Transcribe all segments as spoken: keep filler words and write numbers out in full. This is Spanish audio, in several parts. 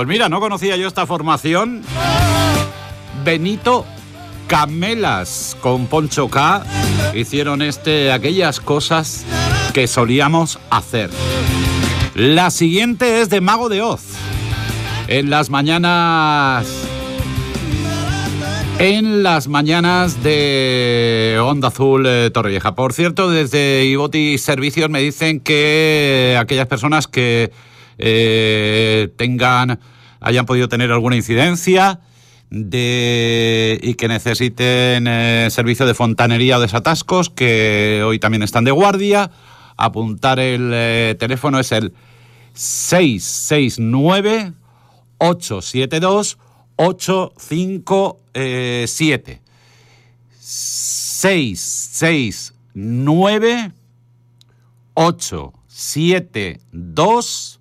Pues mira, no conocía yo esta formación. Benito Camelas con Poncho K hicieron este, aquellas cosas que solíamos hacer. La siguiente es de Mago de Oz. En las mañanas... En las mañanas de Onda Azul eh, Torrevieja. Por cierto, desde Iboti Servicios me dicen que aquellas personas que eh, tengan, hayan podido tener alguna incidencia de, y que necesiten eh, servicio de fontanería o desatascos, que hoy también están de guardia, apuntar el eh, teléfono es el seis seis nueve, ocho siete dos, ocho cinco siete. seis seis nueve, ocho siete dos,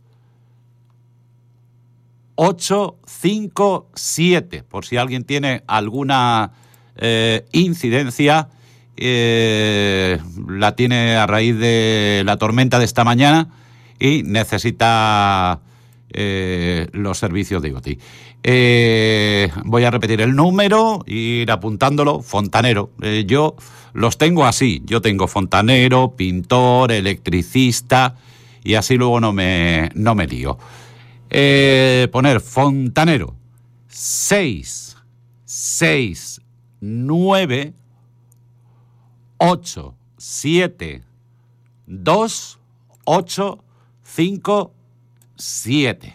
ocho cinco siete. Por si alguien tiene alguna eh, incidencia, eh, la tiene a raíz de la tormenta de esta mañana y necesita eh, los servicios de Iboti. Eh, voy a repetir el número, ir apuntándolo. Fontanero, eh, yo los tengo así, yo tengo fontanero, pintor, electricista, y así luego no me, no me lío. Eh, poner fontanero seis seis nueve, ocho siete dos, ocho cinco siete.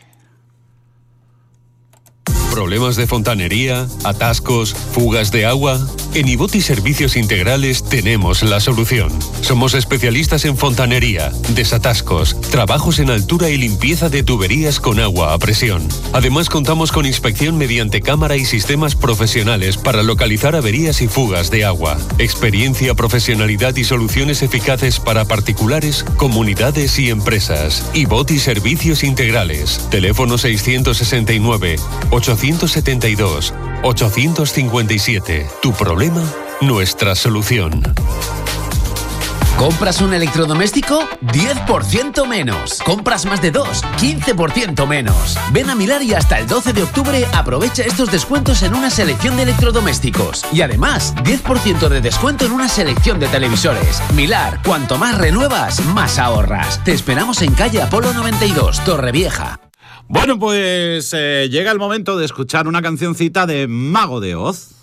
¿Problemas de fontanería, atascos, fugas de agua? En Iboti Servicios Integrales tenemos la solución. Somos especialistas en fontanería, desatascos, trabajos en altura y limpieza de tuberías con agua a presión. Además, contamos con inspección mediante cámara y sistemas profesionales para localizar averías y fugas de agua. Experiencia, profesionalidad y soluciones eficaces para particulares, comunidades y empresas. Iboti Servicios Integrales. Teléfono seiscientos sesenta y nueve, ochocientos setenta y dos, ochocientos cincuenta y siete. Tu problema, nuestra solución. ¿Compras un electrodoméstico? diez por ciento menos. ¿Compras más de dos? quince por ciento menos. Ven a Milar y hasta el doce de octubre aprovecha estos descuentos en una selección de electrodomésticos. Y además, diez por ciento de descuento en una selección de televisores. Milar, cuanto más renuevas, más ahorras. Te esperamos en calle Apolo noventa y dos, Torrevieja. Bueno, pues eh, llega el momento de escuchar una cancioncita de Mago de Oz.